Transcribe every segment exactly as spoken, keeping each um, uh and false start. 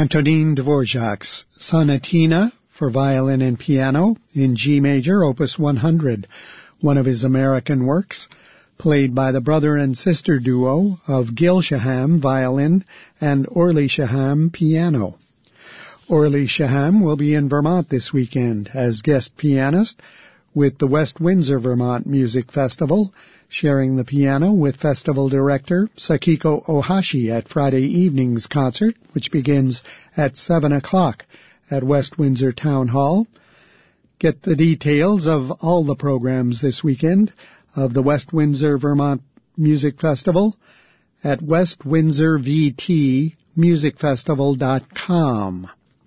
Antonin Dvorak's Sonatina for violin and piano in G major, opus one hundred, one of his American works, played by the brother and sister duo of Gil Shaham, violin, and Orly Shaham, piano. Orly Shaham will be in Vermont this weekend as guest pianist with the West Windsor Vermont Music Festival, sharing the piano with festival director Sakiko Ohashi at Friday evening's concert, which begins at seven o'clock at West Windsor Town Hall. Get the details of all the programs this weekend of the West Windsor Vermont Music Festival at west windsor v t music festival dot com.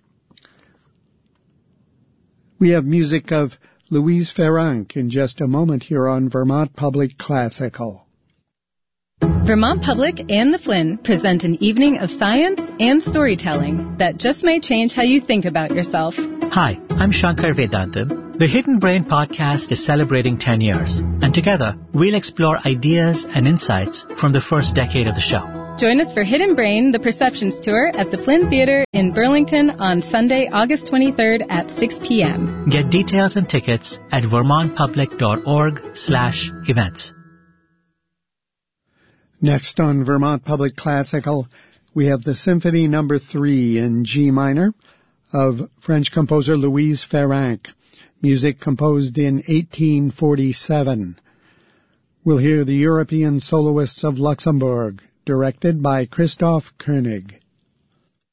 We have music of Louise Ferranc in just a moment here on Vermont Public Classical. Vermont Public and the Flynn present an evening of science and storytelling that just may change how you think about yourself. Hi, I'm Shankar Vedantam. The Hidden Brain podcast is celebrating ten years, and together we'll explore ideas and insights from the first decade of the show. Join us for Hidden Brain, the Perceptions Tour at the Flynn Theater in Burlington on Sunday, August twenty-third at six p.m. Get details and tickets at vermontpublic.org slash events. Next on Vermont Public Classical, we have the Symphony Number three in G minor of French composer Louise Ferranc, music composed in eighteen forty-seven. We'll hear the European Soloists of Luxembourg, directed by Christoph Koenig.